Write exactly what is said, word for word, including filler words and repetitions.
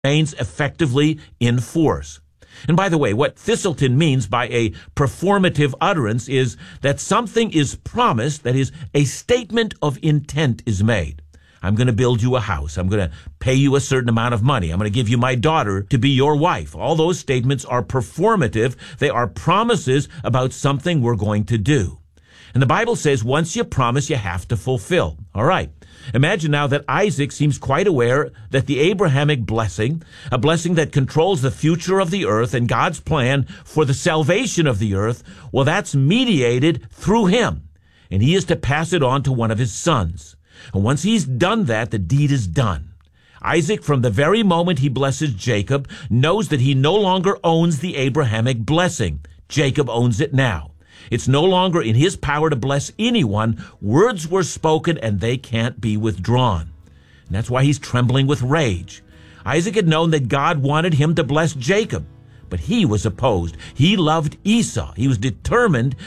remains effectively in force. And by the way, what Thistleton means by a performative utterance is that something is promised, that is, a statement of intent is made. I'm going to build you a house. I'm going to pay you a certain amount of money. I'm going to give you my daughter to be your wife. All those statements are performative. They are promises about something we're going to do. And the Bible says once you promise, you have to fulfill. All right. Imagine now that Isaac seems quite aware that the Abrahamic blessing, a blessing that controls the future of the earth and God's plan for the salvation of the earth, well, that's mediated through him, and he is to pass it on to one of his sons. And once he's done that, the deed is done. Isaac, from the very moment he blesses Jacob, knows that he no longer owns the Abrahamic blessing. Jacob owns it now. It's no longer in his power to bless anyone. Words were spoken, and they can't be withdrawn. And that's why he's trembling with rage. Isaac had known that God wanted him to bless Jacob, but he was opposed. He loved Esau. He was determined